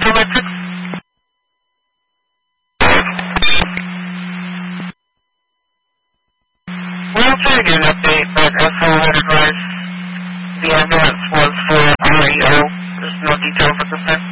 Electric. We'll try to get an update, but as I would advise, the ambulance was for REO. There's no details at this time.